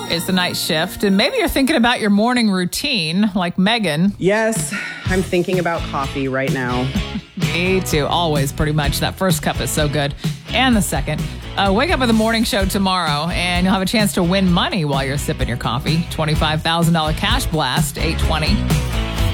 It's the night shift, and maybe you're thinking about your morning routine, like Megan. Yes, I'm thinking about coffee right now. Me too. Always, pretty much. That first cup is so good. And the second. Wake up with the morning show tomorrow, and you'll have a chance to win money while you're sipping your coffee. $25,000 cash blast, 8:20.